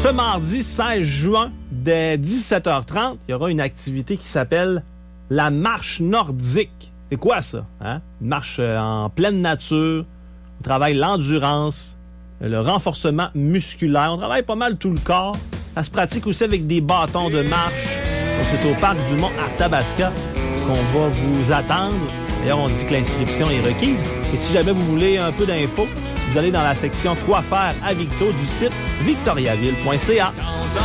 Ce mardi 16 juin, dès 17h30, il y aura une activité qui s'appelle la marche nordique. C'est quoi ça? Hein? Une marche en pleine nature. On travaille l'endurance, le renforcement musculaire. On travaille pas mal tout le corps. Ça se pratique aussi avec des bâtons de marche. Donc, c'est au parc du Mont-Arthabasca qu'on va vous attendre. D'ailleurs, on dit que l'inscription est requise. Et si jamais vous voulez un peu d'infos, vous allez dans la section « Quoi faire à Victo » du site victoriaville.ca.